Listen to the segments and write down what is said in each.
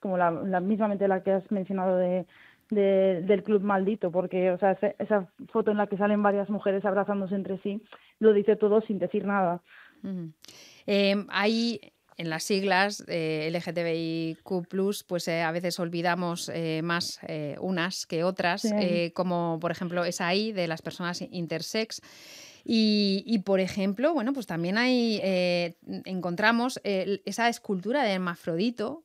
como la mismamente la que has mencionado del Club Maldito, porque, o sea, esa foto en la que salen varias mujeres abrazándose entre sí, lo dice todo sin decir nada. Hay en las siglas LGTBIQ+, pues a veces olvidamos más unas que otras, Sí. como por ejemplo esa I de las personas intersex. Y, por ejemplo, bueno, pues también hay, encontramos esa escultura de Hermafrodito,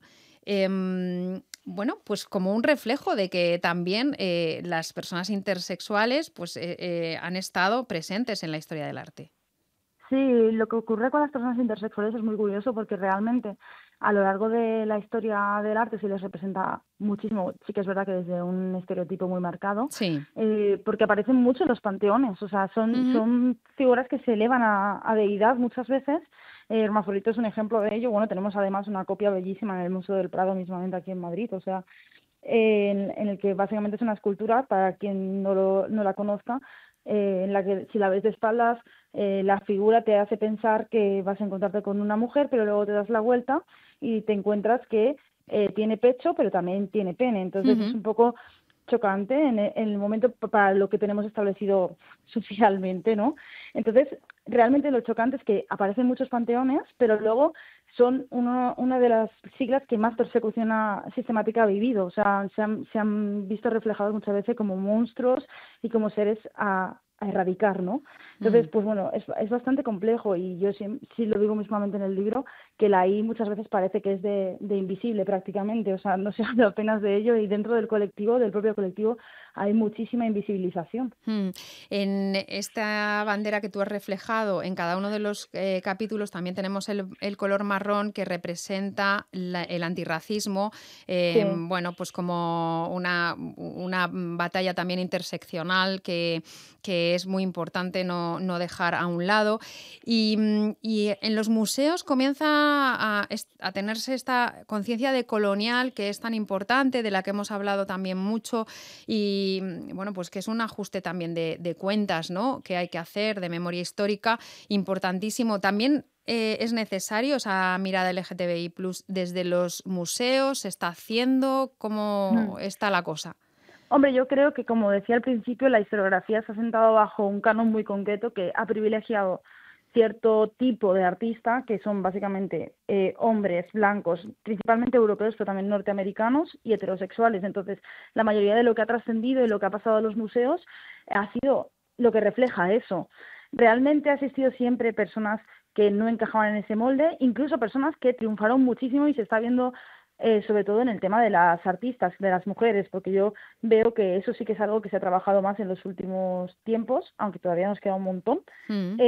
bueno, pues como un reflejo de que también las personas intersexuales pues, han estado presentes en la historia del arte. Sí, lo que ocurre con las personas intersexuales es muy curioso porque realmente a lo largo de la historia del arte se les representa muchísimo. Sí que es verdad que desde un estereotipo muy marcado, Sí. porque aparecen mucho en los panteones. O sea, Ujú. son figuras que se elevan a deidad muchas veces. Hermafrodito es un ejemplo de ello. Bueno, tenemos además una copia bellísima en el Museo del Prado, mismamente aquí en Madrid. O sea, en el que básicamente es una escultura, para quien no la conozca, en la que si la ves de espaldas, la figura te hace pensar que vas a encontrarte con una mujer, pero luego te das la vuelta y te encuentras que tiene pecho, pero también tiene pene. Entonces es Ujú. un poco chocante en el momento para lo que tenemos establecido socialmente, ¿no? Entonces, realmente lo chocante es que aparecen muchos panteones, pero luego son una de las siglas que más persecución sistemática ha vivido. O sea, se han visto reflejados muchas veces como monstruos y como seres a erradicar, ¿no? Entonces, Mm. pues bueno, es bastante complejo y yo sí lo digo mismamente en el libro, que la I muchas veces parece que es de invisible prácticamente, o sea, no se habla apenas de ello y dentro del colectivo, del propio colectivo, hay muchísima invisibilización. Mm. En esta bandera que tú has reflejado, en cada uno de los capítulos también tenemos el color marrón que representa el antirracismo, Sí. bueno, pues como una batalla también interseccional que es muy importante no dejar a un lado. Y en los museos comienza a tenerse esta conciencia de colonial que es tan importante, de la que hemos hablado también mucho, y bueno, pues que es un ajuste también de cuentas, ¿no?, que hay que hacer, de memoria histórica, importantísimo. También es necesario esa mirada LGTBI+ desde los museos. ¿Se está haciendo? ¿Cómo Mm. está la cosa? Hombre, yo creo que, como decía al principio, la historiografía se ha sentado bajo un canon muy concreto que ha privilegiado cierto tipo de artista, que son básicamente hombres blancos, principalmente europeos, pero también norteamericanos y heterosexuales. Entonces, la mayoría de lo que ha trascendido y lo que ha pasado a los museos ha sido lo que refleja eso. Realmente ha existido siempre personas que no encajaban en ese molde, incluso personas que triunfaron muchísimo y se está viendo sobre todo en el tema de las artistas, de las mujeres, porque yo veo que eso sí que es algo que se ha trabajado más en los últimos tiempos, aunque todavía nos queda un montón. Mm.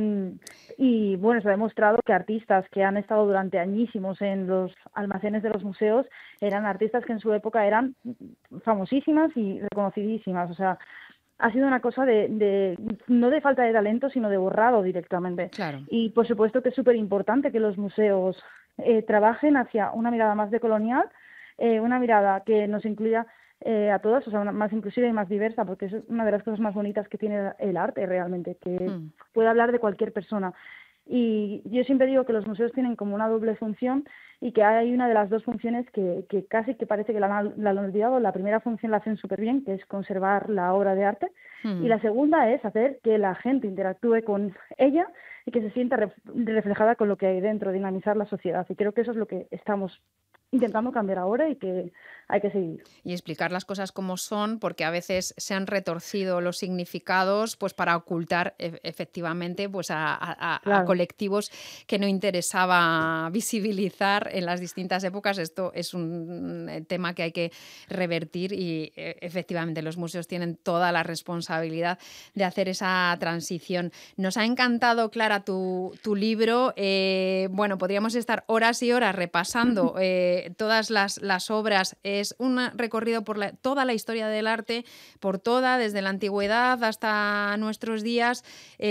Y bueno, se ha demostrado que artistas que han estado durante añísimos en los almacenes de los museos eran artistas que en su época eran famosísimas y reconocidísimas. O sea, ha sido una cosa no de falta de talento, sino de borrado directamente. Claro. Y por supuesto que es súper importante que los museos trabajen hacia una mirada más decolonial, una mirada que nos incluya a todas, o sea, más inclusiva y más diversa, porque es una de las cosas más bonitas que tiene el arte realmente, que Mm. puede hablar de cualquier persona. Y yo siempre digo que los museos tienen como una doble función y que hay una de las dos funciones que casi que parece que la han olvidado. La primera función la hacen súper bien, que es conservar la obra de arte, y Mm. la segunda es hacer que la gente interactúe con ella y que se sienta reflejada con lo que hay dentro, dinamizar la sociedad. Y creo que eso es lo que estamos intentando cambiar ahora y que hay que seguir. Y explicar las cosas como son, porque a veces se han retorcido los significados pues para ocultar efectivamente pues a Claro. colectivos que no interesaba visibilizar en las distintas épocas. Esto es un tema que hay que revertir y efectivamente los museos tienen toda la responsabilidad de hacer esa transición. Nos ha encantado, Clara, tu libro. Bueno, podríamos estar horas y horas repasando todas las obras. Es un recorrido por toda la historia del arte, por toda, desde la antigüedad hasta nuestros días.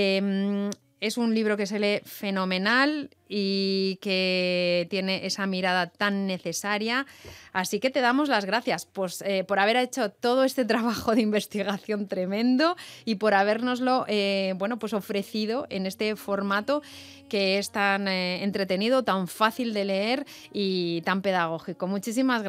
Es un libro que se lee fenomenal y que tiene esa mirada tan necesaria. Así que te damos las gracias pues, por haber hecho todo este trabajo de investigación tremendo y por habérnoslo bueno, pues ofrecido en este formato que es tan entretenido, tan fácil de leer y tan pedagógico. Muchísimas gracias.